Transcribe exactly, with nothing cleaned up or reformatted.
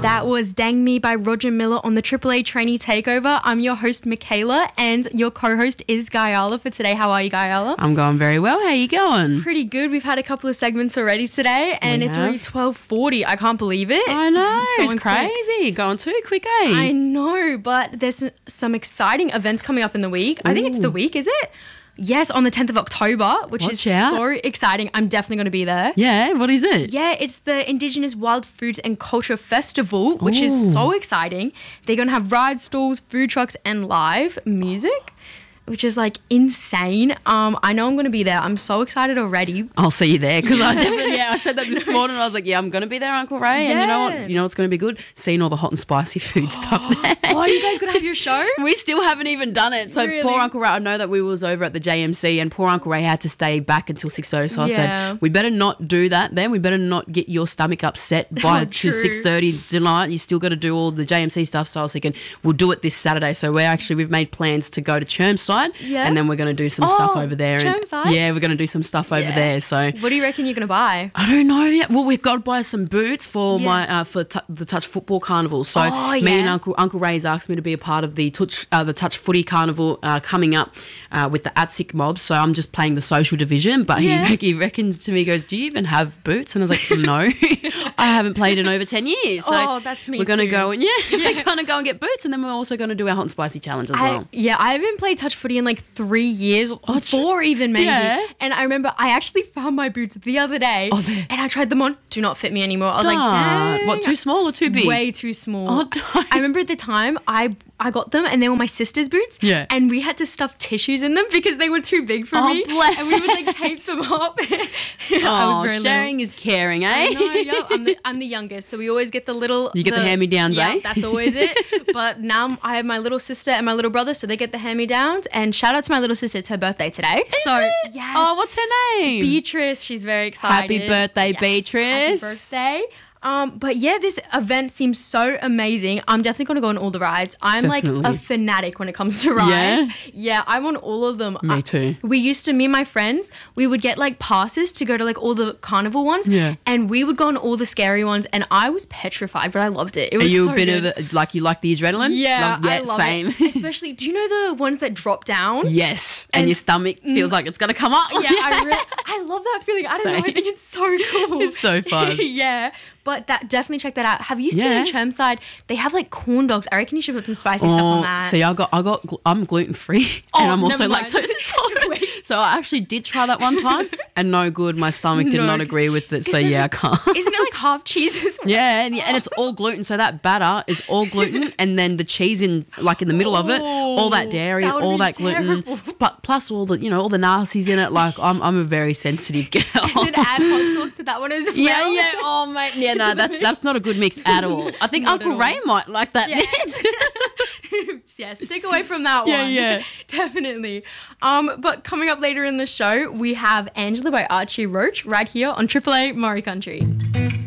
That was Dang Me by Roger Miller on the Triple A Trainee Takeover. I'm your host, Michaela, and your co-host is Guyala for today. How are you, Guyala? I'm going very well. How are you going? Pretty good. We've had a couple of segments already today, and We it's have. already twelve forty. I can't believe it. I know. It's It's, going quick. crazy. Going too quick, eh? I know, but there's some exciting events coming up in the week. I think it's the week, is it? Yes, on the tenth of October, which Watch is out. so exciting. I'm definitely going to be there. Yeah, what is it? Yeah, it's the Indigenous Wild Foods and Culture Festival, which is so exciting. They're going to have ride stalls, food trucks, and live music, which is like insane. Um, I know I'm going to be there. I'm so excited already. I'll see you there because I definitely, yeah, I said that this morning. I was like, yeah, I'm going to be there, Uncle Ray. And you know Yeah. what? You know what's going to be good? Seeing all the hot and spicy food stuff there. Oh, you guys going to have your show? We still haven't even done it. So Really? poor Uncle Ray, I know that we was over at the J M C and poor Uncle Ray had to stay back until six thirty. So I Yeah. said, we better not do that then. We better not get your stomach upset by Oh, true. six thirty tonight. You still got to do all the J M C stuff. So I was thinking, we'll do it this Saturday. So we're actually, we've made plans to go to Chermside Yeah. and then we're going to do some stuff Oh, over there. And Chermside? yeah, we're going to do some stuff over Yeah. there. So What do you reckon you're going to buy? I don't know yet. Well, we've got to buy some boots for Yeah. my uh, for t- the Touch Football Carnival. So Oh, me yeah. and Uncle Uncle Ray's asked me to be a part of the Touch uh, the Touch Footy Carnival uh, coming up uh, with the ATSIC mob. So I'm just playing the social division. But Yeah. he he reckons to me, he goes, "Do you even have boots?" And I was like, "No, I haven't played in over ten years." So Oh, that's me We're gonna too. go and yeah, we're gonna go and get boots, and then we're also gonna do our hot and spicy challenge as I, well. yeah, I haven't played touch footy in like three years, or four even maybe. Yeah. And I remember I actually found my boots the other day, Oh, there. and I tried them on. Do not fit me anymore. I was like, Duh. dang. What, too small or too big? Way too small. Oh, don't. I remember at the time I I got them and they were my sister's boots. Yeah. And we had to stuff tissues in them because they were too big for Oh, me. bless. And we would like tape them up. I Oh, was very sharing is caring, eh? little. I know, yeah, I'm the, I'm the youngest, so we always get the little. You get the hand-me-downs, yeah, eh? That's always it. But now I have my little sister and my little brother, so they get the hand-me-downs. And shout out to my little sister; it's her birthday today. Is so it? yes, Oh, what's her name? Beatrice. She's very excited. Happy birthday, Yes, Beatrice. Happy birthday. Um, but yeah, this event seems so amazing. I'm definitely going to go on all the rides. I'm like a Definitely. fanatic when it comes to rides. Yeah? Yeah, I'm on all of them. Me I- too. We used to, me and my friends, we would get like passes to go to like all the carnival ones. Yeah. And we would go on all the scary ones. And I was petrified, but I loved it. It Are was you so a bit good. of a, like you like the adrenaline? Yeah, Love- I love same. it. Especially, do you know the ones that drop down? Yes, and, And- your stomach feels like it's gonna come up. Yeah, I, re- I love that feeling. I don't know. I Same. think it's so cool. It's so fun. Yeah, but that definitely check that out. Have you seen Yeah. in Chermside? They have like corn dogs. I reckon you should put some spicy stuff on Oh, that. see, I got, I got, gl- I'm gluten free, Oh, and I'm also never mind. lactose intolerant. Wait. So I actually did try that one time, and no good. My stomach did No, not 'cause- agree with it. So 'cause there's yeah, I a- can't. Isn't it like half cheese as well? Yeah, and, and it's all gluten. So that batter is all gluten, and then the cheese in like in the middle of it, all that dairy, that would've all been that gluten, terrible. sp- plus all the you know all the nasties in it. Like I'm, I'm a very sensitive girl. And then add hot sauce to that one as well. Yeah, yeah. Oh, mate. Yeah, no, that's that's not a good mix at all. I think Not Uncle at Ray all. might like that Yes. mix. Yeah, stick away from that Yeah, one. yeah. Definitely. Um, but coming up later in the show, we have Angela by Archie Roach right here on Triple A Murray Country.